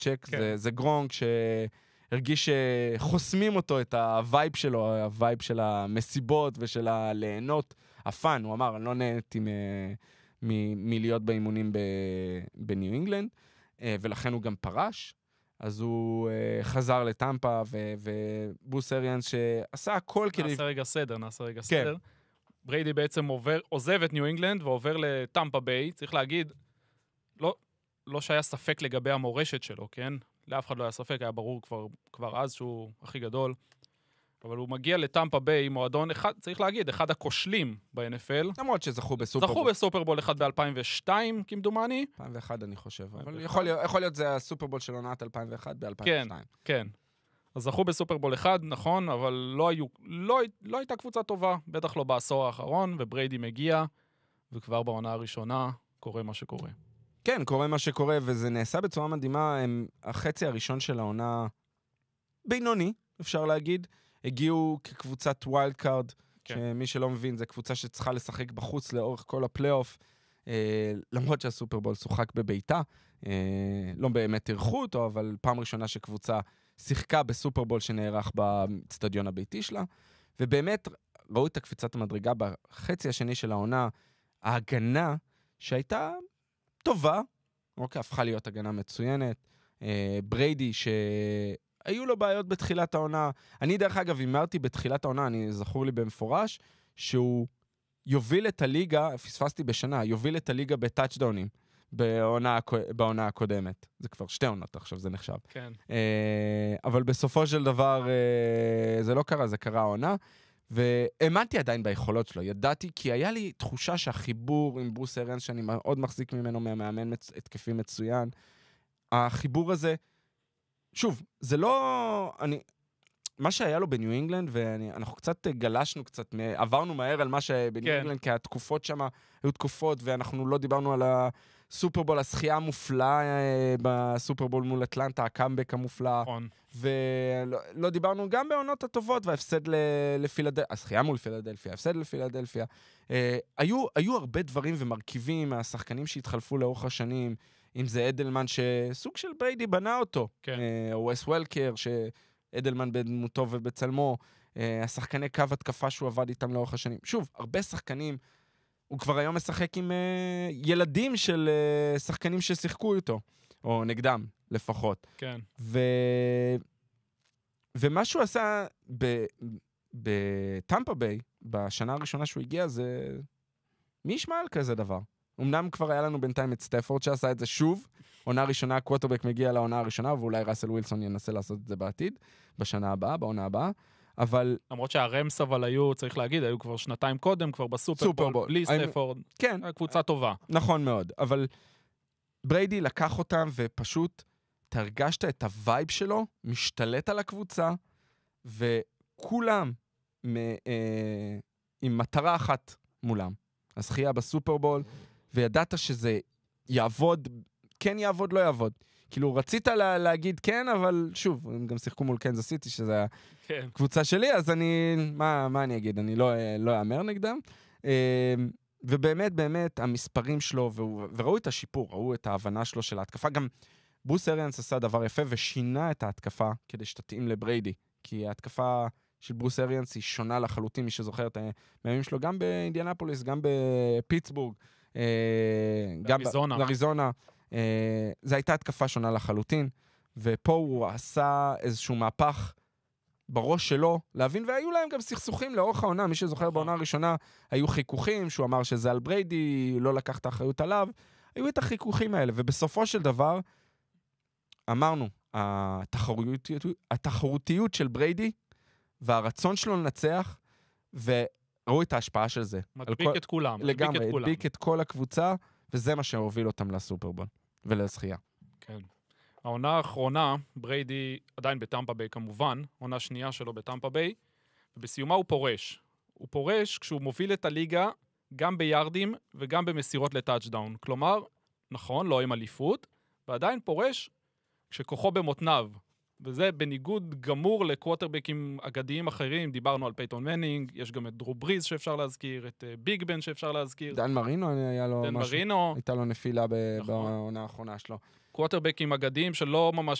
צ'ק, כן. זה גרונק שהרגיש שחוסמים אותו, את הווייב שלו, הווייב של המסיבות ושל הליהנות, הפן, הוא אמר, אני לא נהניתי מלהיות באימונים בניו אינגלנד, ולכן הוא גם פרש, אז הוא חזר לטמפה, וברוס אריאנס שעשה הכל כדי... נעשה רגע סדר. בריידי בעצם עוזב את ניו אינגלנד ועובר לטמפה ביי, צריך להגיד, לא שהיה ספק לגבי המורשת שלו, כן? לאף אחד לא היה ספק, היה ברור כבר אז שהוא הכי גדול, אבל הוא מגיע לטמפה ביי, מועדון אחד, צריך להגיד, אחד הכושלים ב-NFL. למרות שזכו בסופרבול. זכו בסופרבול אחד ב-2002, כמדומני. 2001 אני חושב, אבל יכול להיות זה הסופרבול של עונת 2001 ב-2002. כן, כן. אז זכו בסופרבול אחד, נכון, אבל לא הייתה קבוצה טובה, בטח לא בעשור האחרון, ובריידי מגיע, וכבר בעונה הראשונה קורה מה שקורה. כן, קורה מה שקורה, וזה נעשה בצורה מדהימה. החצי הראשון של העונה בינוני, אפשר להגיד, הגיעו כקבוצת ווילד קארד, שמי שלא מבין, זו קבוצה שצריכה לשחק בחוץ לאורך כל הפלייאוף, למרות שהסופרבול שוחק בביתה, לא באמת ערכו אותו, אבל פעם ראשונה שקבוצה שיחקה בסופרבול שנערך באצטדיון הביתי שלה, ובאמת ראו את הקפיצת המדרגה בחצי השני של העונה, ההגנה שהייתה טובה, אוקיי, הפכה להיות הגנה מצוינת, בריידי שהיו לו בעיות בתחילת העונה, אני דרך אגב הימרתי בתחילת העונה, אני זכור לי במפורש, שהוא יוביל את הליגה, פספסתי בשנה, יוביל את הליגה בטאצ'דאונים, בעונה הקודמת. זה כבר 2 עונות עכשיו, זה נחשב. כן. אבל בסופו של דבר זה לא קרה, זה קרה העונה, והאמנתי עדיין ביכולות שלו, ידעתי, כי היה לי תחושה שהחיבור עם ברוס אריאנס, שאני מאוד מחזיק ממנו, מהמאמן התקפי מצוין, החיבור הזה, שוב, זה לא... מה שהיה לו בניו אינגלנד, ואנחנו קצת גלשנו קצת, עברנו מהר על מה שבניו אינגלנד, כי התקופות שם היו תקופות, ואנחנו לא דיברנו על הסופרבול, הזכייה המופלאה בסופרבול מול אטלנטה, הקאמבק המופלא, ולא דיברנו גם בעונות הטובות, וההפסד לפילדלפיה, הזכייה מול פילדלפיה, ההפסד לפילדלפיה. היו הרבה דברים ומרכיבים, השחקנים שהתחלפו לאורך השנים, אם זה אדלמן שסוג של בריידי בנה אותו, או וס וולקר, אדלמן בדמותו ובצלמו, השחקני קו התקפה שהוא עבד איתם לאורך השנים. שוב, הרבה שחקנים, הוא כבר היום משחק עם ילדים של שחקנים ששיחקו איתו, או נגדם לפחות. כן. ומה שהוא עשה בטמפה ביי, בשנה הראשונה שהוא הגיע, זה... מי ישמע על כזה דבר? אמנם כבר היה לנו בינתיים את סטפורד שעשה את זה שוב, עונה ראשונה, הקווטרבק מגיע לעונה הראשונה, ואולי ראסל ווילסון ינסה לעשות את זה בעתיד, בשנה הבאה, בעונה הבאה, אבל... למרות שהרמס אבל היו, צריך להגיד, היו כבר 2 קודם, כבר בסופרבול, בלי סטפורד. כן. קבוצה טובה. נכון מאוד, אבל בריידי לקח אותם ופשוט תרגשת את הווייב שלו, משתלט על הקבוצה, וכולם עם מטרה אחת מולם. הזכייה בסופרבול, וידעת שזה יעבוד, כן יעבוד, לא יעבוד. כאילו, רצית להגיד כן, אבל שוב, הם גם שיחקו מול קנזס סיטי, שזו הקבוצה שלי, אז מה אני אגיד? אני לא אאמר נגדם. ובאמת, באמת, המספרים שלו, וראו את השיפור, ראו את ההבנה שלו של ההתקפה. גם ברוס אריאנס עשה דבר יפה, ושינה את ההתקפה כדי שתתאים לבריידי. כי ההתקפה של ברוס אריאנס היא שונה לחלוטין, מי שזוכר את הימים שלו, גם באינדיאנפוליס, גם בפיטסבורג, גם באריזונה. זו הייתה התקפה שונה לחלוטין, ופה הוא עשה איזשהו מהפך בראש שלו להבין, והיו להם גם סכסוכים לאורך העונה, מי שזוכר בעונה הראשונה, היו חיכוכים, שהוא אמר שזה על בריידי, לא לקח את האחריות עליו, היו את החיכוכים האלה, ובסופו של דבר, אמרנו, התחרותיות של בריידי, והרצון שלו לנצח, וראו את ההשפעה של זה. מדביק את כולם. לגמרי, הדביק את כל הקבוצה, וזה מה שהוביל אותם לסופרבול, ולזכייה. כן. העונה האחרונה, בריידי עדיין בטמפה ביי כמובן, עונה שנייה שלו בטמפה ביי, ובסיומה הוא פורש. הוא פורש כשהוא מוביל את הליגה, גם ביארדים וגם במסירות לטאצ'דאון. כלומר, נכון, לא עם אליפות, ועדיין פורש כשכוחו במותניו. וזה בניגוד גמור לקווטרבקים אגדיים אחרים, דיברנו על פייטון מנינג, יש גם את דרו בריז שאפשר להזכיר, את ביג בן שאפשר להזכיר. דן מרינו היה לו משהו, הייתה לו נפילה בעונה האחרונה שלו. קווטרבקים אגדיים שלא ממש